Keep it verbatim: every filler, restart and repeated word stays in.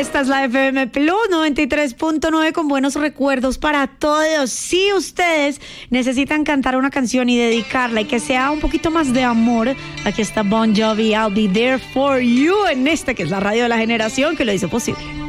Esta es la F M Plus noventa y tres punto nueve con buenos recuerdos para todos. Si ustedes necesitan cantar una canción y dedicarla y que sea un poquito más de amor, aquí está Bon Jovi, I'll Be There For You, en esta que es la radio de la generación que lo hizo posible.